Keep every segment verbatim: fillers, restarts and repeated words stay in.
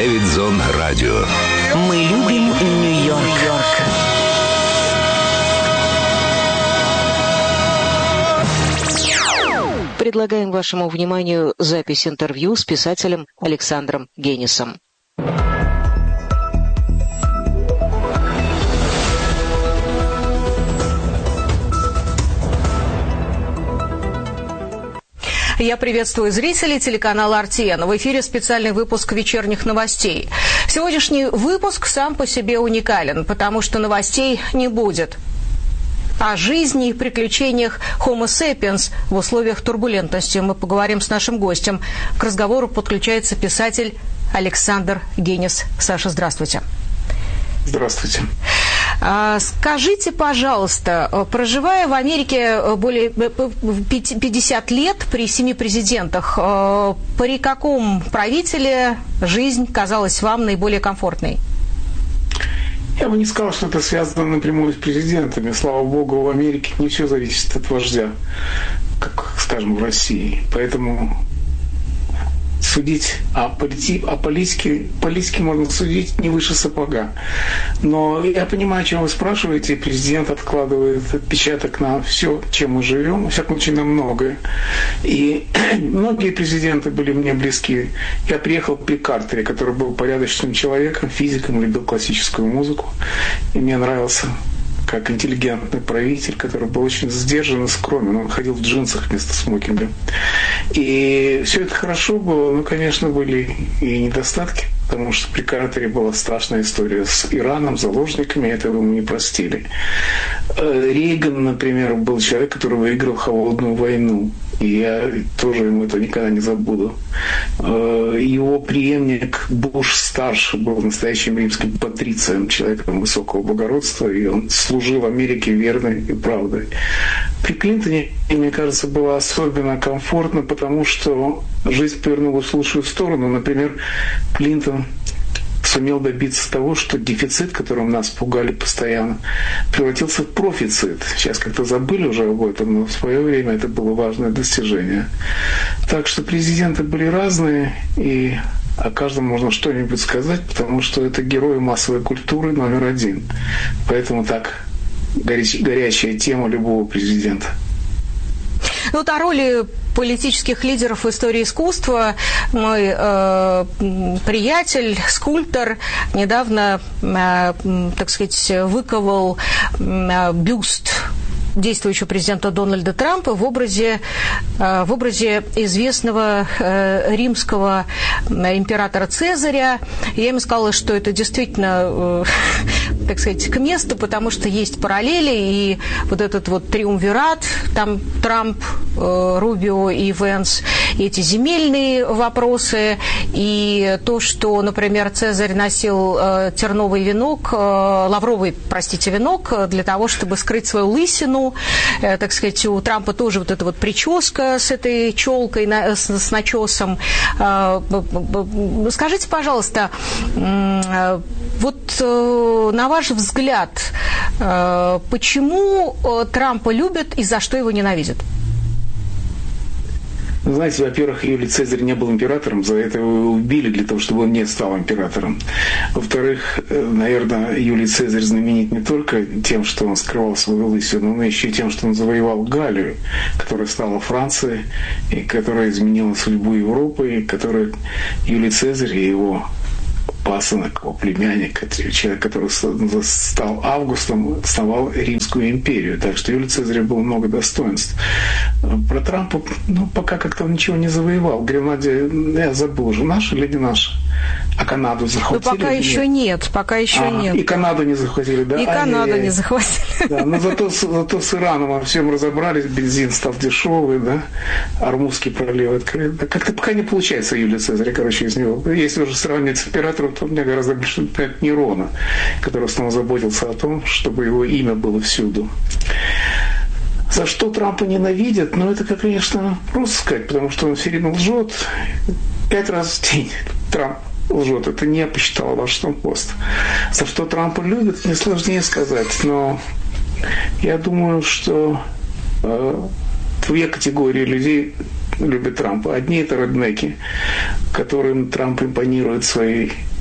Дэвидзон Радио. Мы любим Нью-Йорк. Предлагаем вашему вниманию запись интервью с писателем Александром Генисом. Я приветствую зрителей телеканала эр ти эн. В эфире специальный выпуск вечерних новостей. Сегодняшний выпуск сам по себе уникален, потому что новостей не будет. О жизни и приключениях Homo sapiens в условиях турбулентности мы поговорим с нашим гостем. К разговору подключается писатель Александр Генис. Саша, здравствуйте. Здравствуйте. Скажите, пожалуйста, проживая в Америке более пятьдесят лет при семи президентах, при каком правителе жизнь казалась вам наиболее комфортной? Я бы не сказал, что это связано напрямую с президентами. Слава богу, в Америке не все зависит от вождя, как, скажем, в России. Поэтому судить о, полити... о политике, политике можно судить не выше сапога. Но я понимаю, о чем вы спрашиваете. Президент откладывает отпечаток на все, чем мы живем, во всяком случае, на многое. И многие президенты были мне близки. Я приехал при Картере, который был порядочным человеком, физиком, любил классическую музыку. И мне нравился как интеллигентный правитель, который был очень сдержан и скромен. Он ходил в джинсах вместо смокинга. И все это хорошо было, но, конечно, были и недостатки, потому что при Картере была страшная история с Ираном, заложниками, этого ему не простили. Рейган, например, был человек, который выиграл холодную войну. И я тоже ему это никогда не забуду. Его преемник Буш-старший был настоящим римским патрицием, человеком высокого благородства, и он служил Америке верной и правдой. При Клинтоне, мне кажется, было особенно комфортно, потому что жизнь повернулась в лучшую сторону. Например, Клинтон сумел добиться того, что дефицит, которым нас пугали постоянно, превратился в профицит. Сейчас как-то забыли уже об этом, но в свое время это было важное достижение. Так что президенты были разные, и о каждом можно что-нибудь сказать, потому что это герои массовой культуры номер один. Поэтому так горяч- горячая тема любого президента. Ну, вот о роли политических лидеров в истории искусства мой э, приятель, скульптор, недавно, э, так сказать, выковал э, бюст действующего президента Дональда Трампа в образе, в образе известного римского императора Цезаря. Я ему сказала, что это действительно, так сказать, к месту, потому что есть параллели, и вот этот вот триумвират, там Трамп, Рубио и Венс, и эти земельные вопросы, и то, что, например, Цезарь носил терновый венок, лавровый, простите, венок для того, чтобы скрыть свою лысину. Так сказать, у Трампа тоже вот эта вот прическа с этой челкой, с, с начесом. Скажите, пожалуйста, вот на ваш взгляд, почему Трампа любят и за что его ненавидят? Ну, знаете, во-первых, Юлий Цезарь не был императором, за это его убили для того, чтобы он не стал императором. Во-вторых, наверное, Юлий Цезарь знаменит не только тем, что он скрывал свою лысину, но еще и тем, что он завоевал Галлию, которая стала Францией, и которая изменила судьбу Европы, и которая Юлий Цезарь и его пасынок, его племянник, человек, который стал Августом, основал Римскую империю. Так что Юлий Цезаря было много достоинств. Про Трампа, ну, пока как-то он ничего не завоевал. Гренландия, я забыл уже, наша или не наша? А Канаду захватили? Ну, пока еще нет, пока еще а, нет. И Канаду не захватили, да? И а, Канаду не захватили. Да, но зато, зато с Ираном во всем разобрались, бензин стал дешевый, да? Армузский пролив открыт. Как-то пока не получается Юлия Цезаря, короче, из него. Если уже сравнивать с императором, то у меня гораздо больше например, Нерона, который снова заботился о том, чтобы его имя было всюду. За что Трампа ненавидят? Ну, это, конечно, просто сказать, потому что он все время лжет. Пять раз в день Трамп лжет. Это не посчитал Вашингтон Пост. За что Трампа любят, мне сложнее сказать. Но я думаю, что э, две категории людей любят Трампа. Одни — это реднеки, которым Трамп импонирует своей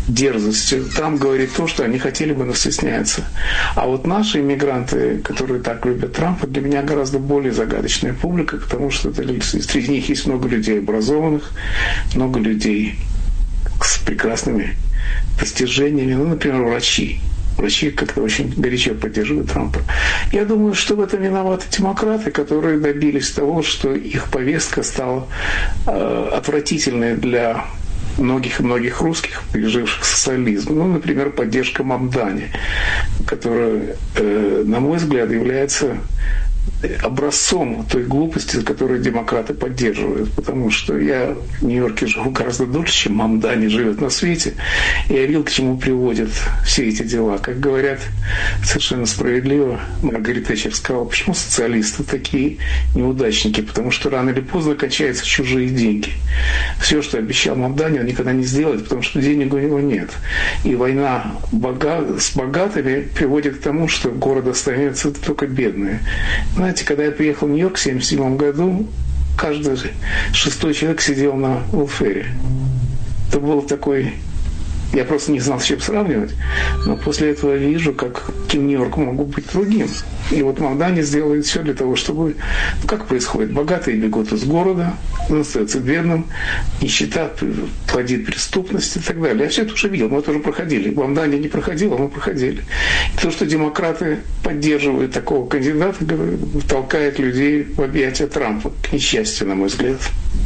дерзостью. Трамп говорит то, что они хотели бы, но стесняются. А вот наши иммигранты, которые так любят Трампа, для меня гораздо более загадочная публика, потому что это, среди них есть много людей образованных, много людей с прекрасными достижениями, ну, например, врачи. Врачи как-то очень горячо поддерживают Трампа. Я думаю, что в этом виноваты демократы, которые добились того, что их повестка стала э, отвратительной для многих и многих русских, переживших социализм. Ну, например, поддержка Мамдани, которая, э, на мой взгляд, является образцом той глупости, которую демократы поддерживают. Потому что я в Нью-Йорке живу гораздо дольше, чем Мамдани живет на свете. И я видел, к чему приводят все эти дела. Как говорят совершенно справедливо, Маргарет Тэтчер сказала, почему социалисты такие неудачники? Потому что рано или поздно кончаются чужие деньги. Все, что обещал Мамдани, он никогда не сделает, потому что денег у него нет. И война бога... с богатыми приводит к тому, что город остается только бедные. Знаете, когда я приехал в Нью-Йорк в семьдесят седьмом году, каждый шестой человек сидел на welfare. Это был такой... Я просто не знал, с чем сравнивать. Но после этого вижу, как Нью-Йорк мог быть другим. И вот Мамдани сделает все для того, чтобы... Ну, как происходит? Богатые бегут из города, он остается бедным, нищета плодит преступность и так далее. Я все это уже видел, мы это уже проходили. Мамдани не проходил, а мы проходили. И то, что демократы поддерживают такого кандидата, толкает людей в объятия Трампа, к несчастью, на мой взгляд.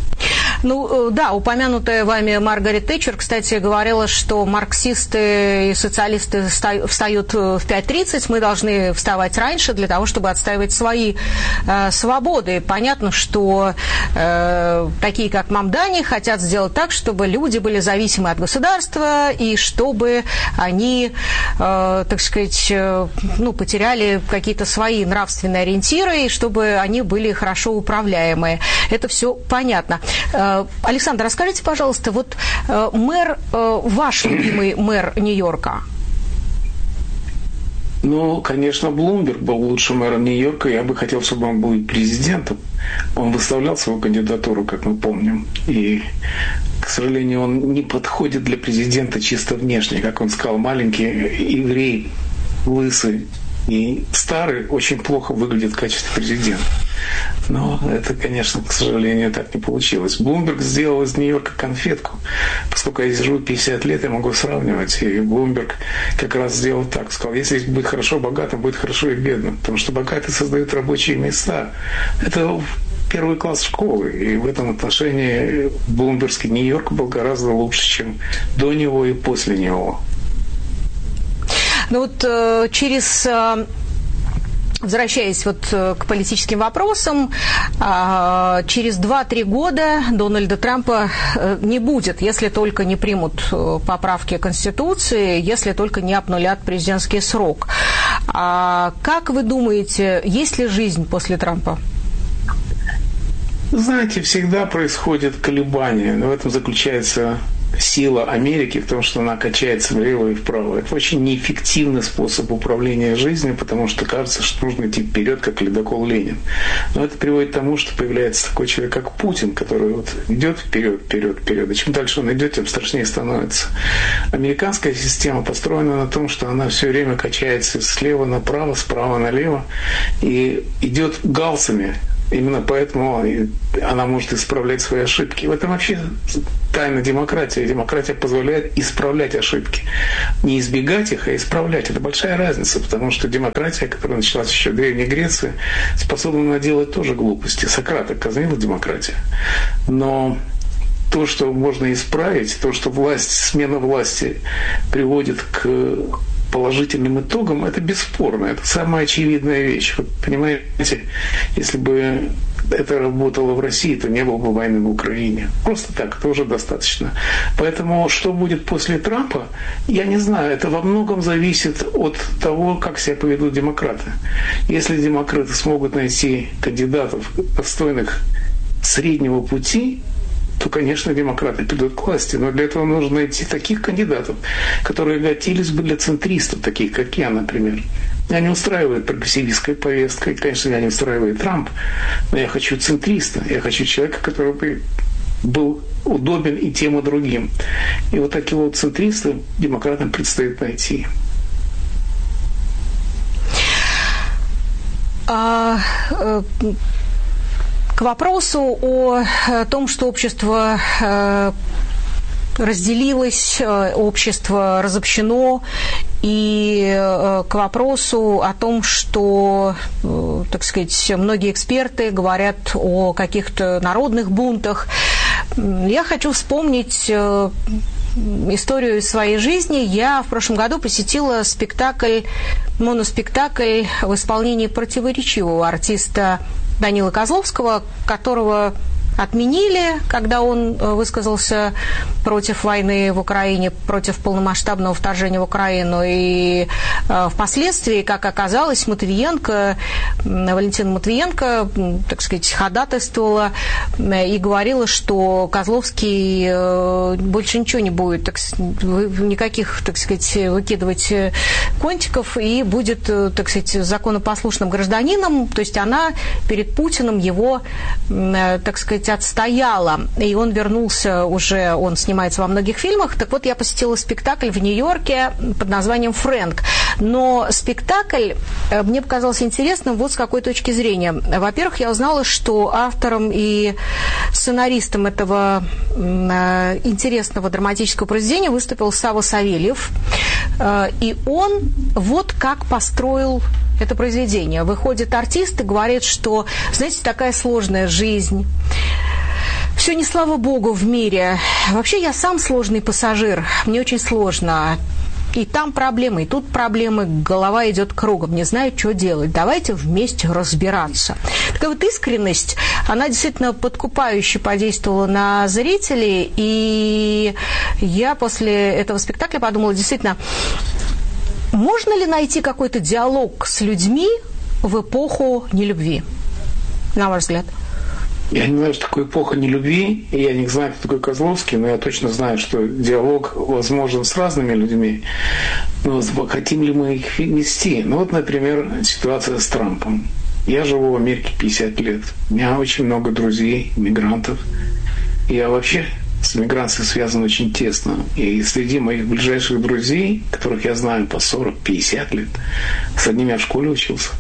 Ну, да, упомянутая вами Маргарет Тэтчер, кстати, говорила, что марксисты и социалисты встают в пять тридцать, мы должны вставать раньше для того, чтобы отстаивать свои э, свободы. Понятно, что э, такие, как Мамдани, хотят сделать так, чтобы люди были зависимы от государства и чтобы они, э, так сказать, э, ну, потеряли какие-то свои нравственные ориентиры и чтобы они были хорошо управляемые. Это все понятно. Александр, расскажите, пожалуйста, вот э, мэр, э, ваш любимый мэр Нью-Йорка? Ну, конечно, Блумберг был лучшим мэром Нью-Йорка. Я бы хотел, чтобы он был президентом. Он выставлял свою кандидатуру, как мы помним. И, к сожалению, он не подходит для президента чисто внешне. Как он сказал, маленький еврей, лысый и старый очень плохо выглядит в качестве президента. Но это, конечно, к сожалению, так не получилось. Блумберг сделал из Нью-Йорка конфетку. Поскольку я живу пятьдесят лет, я могу сравнивать. И Блумберг как раз сделал так. Сказал, если быть хорошо богатым, будет хорошо и бедным. Потому что богатые создают рабочие места. Это первый класс школы. И в этом отношении блумбергский Нью-Йорк был гораздо лучше, чем до него и после него. Ну вот э, через... Э... Возвращаясь вот к политическим вопросам, через два-три года Дональда Трампа не будет, если только не примут поправки Конституции, если только не обнулят президентский срок. Как вы думаете, есть ли жизнь после Трампа? Знаете, всегда происходят колебания, но в этом заключается сила Америки, в том, что она качается влево и вправо. Это очень неэффективный способ управления жизнью, потому что кажется, что нужно идти вперед, как ледокол Ленин. Но это приводит к тому, что появляется такой человек, как Путин, который вот идет вперед, вперед, вперед. И чем дальше он идет, тем страшнее становится. Американская система построена на том, что она все время качается слева направо, справа налево и идет галсами. Именно поэтому она может исправлять свои ошибки. В этом вообще тайна демократии. Демократия позволяет исправлять ошибки. Не избегать их, а исправлять. Это большая разница, потому что демократия, которая началась еще в Древней Греции, способна наделать тоже глупости. Сократа казнила демократия. Но то, что можно исправить, то, что власть, смена власти приводит к положительным итогам, это бесспорно. Это самая очевидная вещь. Вы понимаете, если бы это работало в России, то не было бы войны в Украине. Просто так, это уже достаточно. Поэтому, что будет после Трампа, я не знаю. Это во многом зависит от того, как себя поведут демократы. Если демократы смогут найти кандидатов, достойных среднего пути, то, конечно, демократы придут к власти. Но для этого нужно найти таких кандидатов, которые годились бы для центристов, таких как я, например. Меня не устраивает прогрессивистская повестка, и, конечно, меня не устраивает Трамп, но я хочу центриста, я хочу человека, который бы был удобен и тем, и другим. И вот такие вот центристы демократам предстоит найти. А, к вопросу о том, что общество разделилось, общество разобщено, и к вопросу о том, что, так сказать, многие эксперты говорят о каких-то народных бунтах, я хочу вспомнить историю из своей жизни. Я в прошлом году посетила спектакль, моноспектакль в исполнении противоречивого артиста Данилы Козловского, которого отменили, когда он высказался против войны в Украине, против полномасштабного вторжения в Украину. И э, впоследствии, как оказалось, Матвиенко, Валентина Матвиенко, так сказать, ходатайствовала и говорила, что Козловский э, больше ничего не будет, так, никаких, так сказать, выкидывать кончиков, и будет, так сказать, законопослушным гражданином. То есть она перед Путиным его, э, так сказать, отстояла, и он вернулся уже, он снимается во многих фильмах. Так вот, я посетила спектакль в Нью-Йорке под названием «Фрэнк». Но спектакль мне показался интересным вот с какой точки зрения. Во-первых, я узнала, что автором и сценаристом этого интересного драматического произведения выступил Савва Савельев, и он вот как построил это произведение. Выходит артист и говорит, что, знаете, такая сложная жизнь, все не слава богу в мире. Вообще я сам сложный пассажир, мне очень сложно. И там проблемы, и тут проблемы, голова идет кругом, не знаю, что делать. Давайте вместе разбираться. Такая вот искренность, она действительно подкупающе подействовала на зрителей, и я после этого спектакля подумала, действительно, можно ли найти какой-то диалог с людьми в эпоху нелюбви, на ваш взгляд? Я не знаю, что такое эпоха нелюбви, и я не знаю, кто такой Козловский, но я точно знаю, что диалог возможен с разными людьми. Но хотим ли мы их вести? Ну вот, например, ситуация с Трампом. Я живу в Америке пятьдесят лет. У меня очень много друзей, мигрантов. Я вообще с миграцией связан очень тесно. И среди моих ближайших друзей, которых я знаю по сорок-пятьдесят лет, с одними я в школе учился,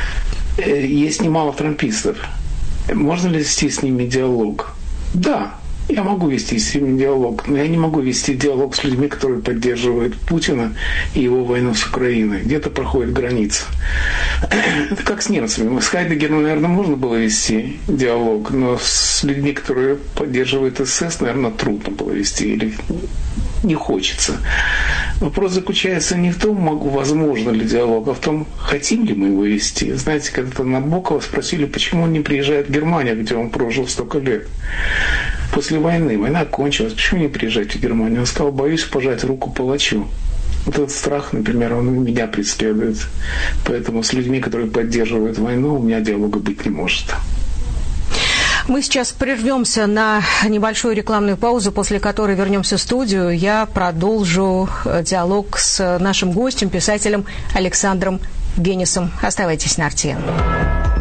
есть немало трампистов. Можно ли вести с ними диалог? Да, я могу вести с ними диалог, но я не могу вести диалог с людьми, которые поддерживают Путина и его войну с Украиной. Где-то проходит граница. Это как с немцами. С Хайдегером, наверное, можно было вести диалог, но с людьми, которые поддерживают СС, наверное, трудно было вести или не хочется. Вопрос заключается не в том, могу, возможно ли диалог, а в том, хотим ли мы его вести. Знаете, когда-то Набокова спросили, почему он не приезжает в Германию, где он прожил столько лет. После войны, война кончилась, почему не приезжать в Германию? Он сказал, боюсь пожать руку палачу. Вот этот страх, например, он меня преследует. Поэтому с людьми, которые поддерживают войну, у меня диалога быть не может. Мы сейчас прервемся на небольшую рекламную паузу, после которой вернемся в студию. Я продолжу диалог с нашим гостем, писателем Александром Генисом. Оставайтесь на эр тэ эн.